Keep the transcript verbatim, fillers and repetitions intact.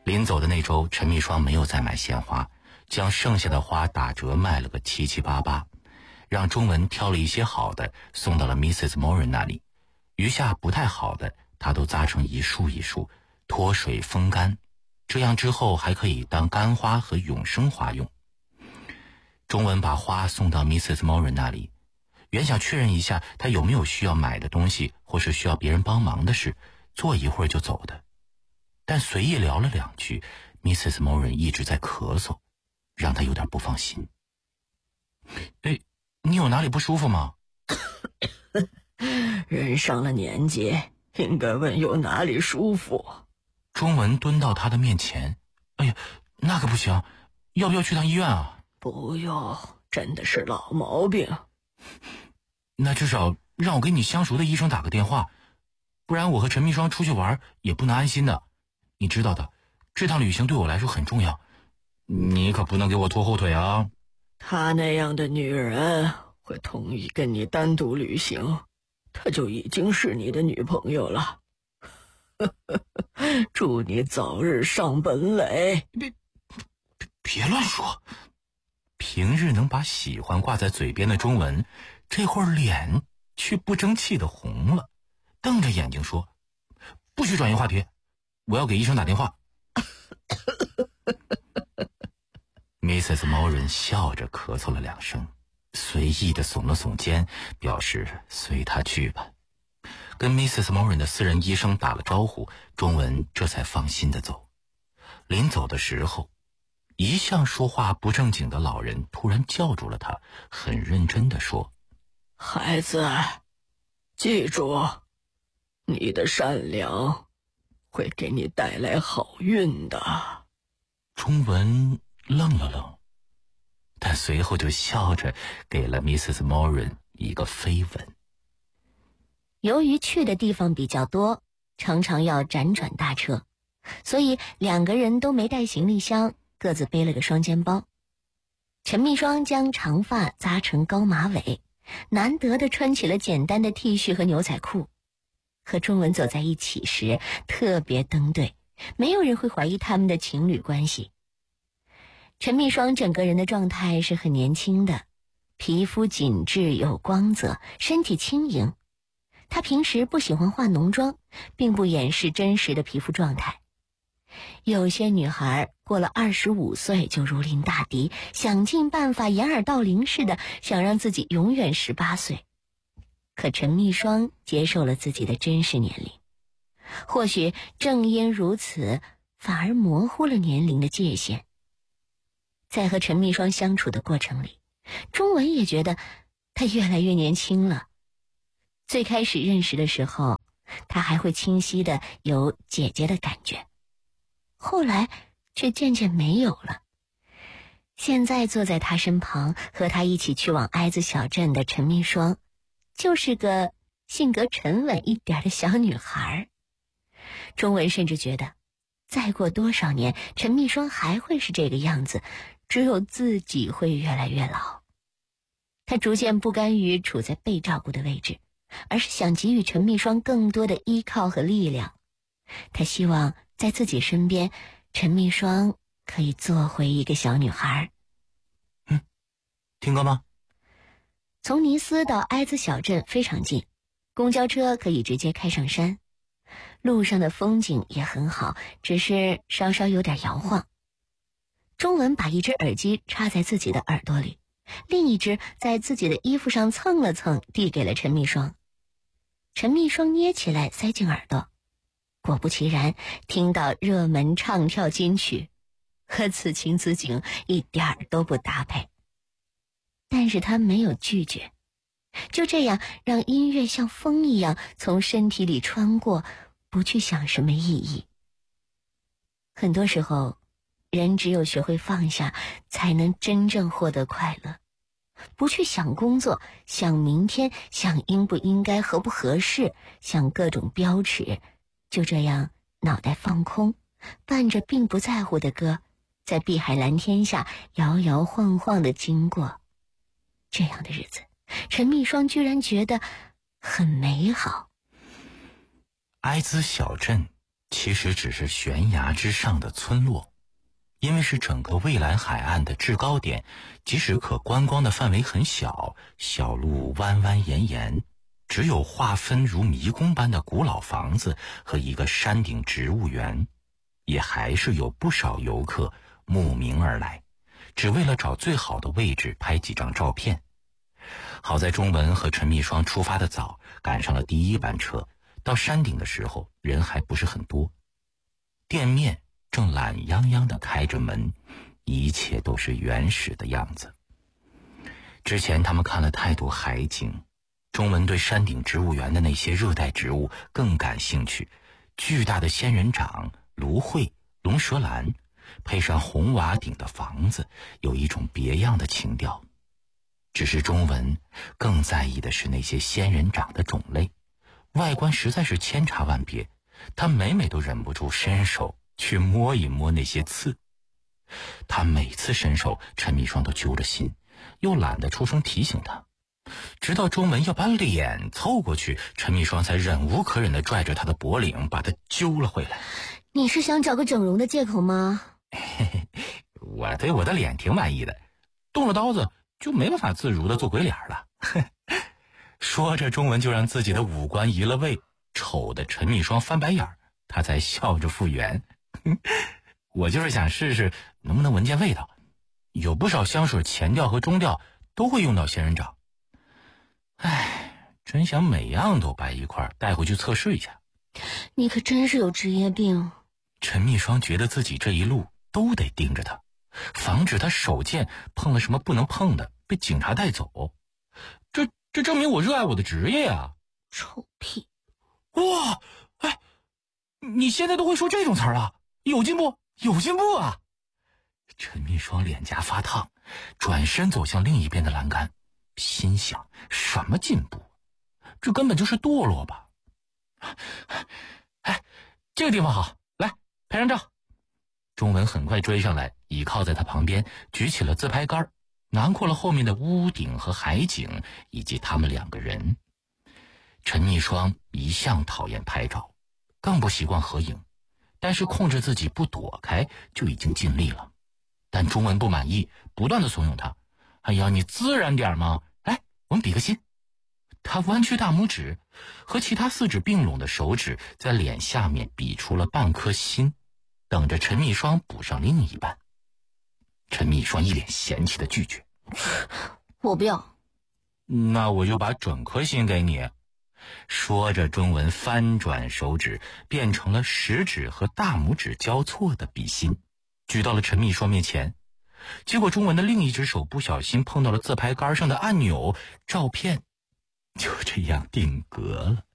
临走的那周，陈秘霜没有再买鲜花，将剩下的花打折卖了个七七八八，让钟文挑了一些好的送到了 missus Moran 那里，余下不太好的他都扎成一束一束，脱水风干，这样之后还可以当干花和永生花用。钟文把花送到 missus Moran 那里，原想确认一下他有没有需要买的东西或是需要别人帮忙的事，坐一会儿就走的。但随意聊了两句， missus Moran 一直在咳嗽，让他有点不放心。哎，你有哪里不舒服吗？ 人上了年纪，应该问有哪里舒服。 钟文蹲到他的面前，哎呀，那可不行，要不要去趟医院啊？ 不用，真的是老毛病。 那至少让我给你相熟的医生打个电话，不然我和陈秘霜出去玩也不能安心的。你知道的，这趟旅行对我来说很重要，你可不能给我拖后腿啊。 她那样的女人会同意跟你单独旅行，她就已经是你的女朋友了。祝你早日上本垒。 别别乱说。平日能把喜欢挂在嘴边的钟文，这会儿脸却不争气的红了，瞪着眼睛说：不许转移话题，我要给医生打电话。missus Moran 笑着咳嗽了两声，随意的耸了耸肩，表示随他去吧。跟 missus Moran 的私人医生打了招呼，钟文这才放心的走。临走的时候，一向说话不正经的老人突然叫住了他，很认真的说： 孩子，记住，你的善良会给你带来好运的。 钟文愣了愣，但随后就笑着给了 missus Moran 一个飞吻。 由于去的地方比较多，常常要辗转搭车，所以两个人都没带行李箱，各自背了个双肩包。陈秘霜将长发扎成高马尾，难得的穿起了简单的 T 恤和牛仔裤。和钟文走在一起时特别登对，没有人会怀疑他们的情侣关系。陈秘霜整个人的状态是很年轻的，皮肤紧致有光泽，身体轻盈。她平时不喜欢化浓妆，并不掩饰真实的皮肤状态。有些女孩过了二十五岁就如临大敌，想尽办法掩耳盗铃似的想让自己永远十八岁。可陈秘霜接受了自己的真实年龄，或许正因如此，反而模糊了年龄的界限。在和陈秘霜相处的过程里，钟文也觉得她越来越年轻了。最开始认识的时候，她还会清晰的有姐姐的感觉，后来却渐渐没有了。现在坐在她身旁，和她一起去往哀子小镇的陈秘霜，就是个性格沉稳一点的小女孩。钟文甚至觉得，再过多少年，陈秘霜还会是这个样子，只有自己会越来越老。他逐渐不甘于处在被照顾的位置，而是想给予陈秘霜更多的依靠和力量。他希望在自己身边，陈秘霜可以做回一个小女孩。 嗯，听歌吗？ 从尼斯到哀兹小镇非常近，公交车可以直接开上山，路上的风景也很好，只是稍稍有点摇晃。钟文把一只耳机插在自己的耳朵里，另一只在自己的衣服上蹭了蹭，递给了陈秘霜。陈秘霜捏起来塞进耳朵，果不其然，听到热门唱跳金曲，和此情此景一点儿都不搭配。但是他没有拒绝，就这样让音乐像风一样从身体里穿过，不去想什么意义。很多时候，人只有学会放下，才能真正获得快乐。不去想工作，想明天，想应不应该，合不合适，想各种标尺，就这样脑袋放空，伴着并不在乎的歌，在碧海蓝天下摇摇晃晃地经过。这样的日子，陈秘霜居然觉得很美好。 哀兹小镇其实只是悬崖之上的村落，因为是整个蔚蓝海岸的制高点，即使可观光的范围很小，小路弯弯延延，只有划分如迷宫般的古老房子和一个山顶植物园，也还是有不少游客慕名而来，只为了找最好的位置拍几张照片。好在钟文和陈密霜出发的早，赶上了第一班车，到山顶的时候人还不是很多，店面正懒洋洋地开着门，一切都是原始的样子。之前他们看了太多海景，钟文对山顶植物园的那些热带植物更感兴趣，巨大的仙人掌、芦荟、龙舌兰，配上红瓦顶的房子，有一种别样的情调。只是钟文更在意的是那些仙人掌的种类，外观实在是千差万别，他每每都忍不住伸手去摸一摸那些刺。他每次伸手，陈密霜都揪着心，又懒得出声提醒他。直到钟文要把脸凑过去，陈密霜才忍无可忍地拽着他的脖领，把他揪了回来。 你是想找个整容的借口吗？ 我对我的脸挺满意的，动了刀子就没办法自如地做鬼脸了。说着，钟文就让自己的五官移了位，丑的陈密霜翻白眼，他才笑着复原。我就是想试试能不能闻见味道，有不少香水前调和中调都会用到仙人掌。唉，真想每样都掰一块带回去测试一下。 你可真是有职业病。 陈密霜觉得自己这一路都得盯着他，防止他手贱碰了什么不能碰的被警察带走。这这证明我热爱我的职业啊！ 臭屁！ 哇，哎，你现在都会说这种词儿了，有进步，有进步啊！陈密霜脸颊发烫，转身走向另一边的栏杆，心想：什么进步？这根本就是堕落吧！哎，这个地方好，来拍张照。钟文很快追上来，倚靠在他旁边，举起了自拍杆，囊括了后面的屋顶和海景，以及他们两个人。陈密霜一向讨厌拍照，更不习惯合影，但是控制自己不躲开就已经尽力了。但钟文不满意，不断的怂恿他：哎呀，你自然点嘛，来，我们比个心。他弯曲大拇指，和其他四指并拢的手指在脸下面比出了半颗心，等着陈密霜补上另一半。陈密霜一脸嫌弃的拒绝： 我不要。 那我就把整颗心给你。说着，钟文翻转手指，变成了食指和大拇指交错的比心，举到了陈密霜面前。结果钟文的另一只手不小心碰到了自拍杆上的按钮，照片就这样定格了。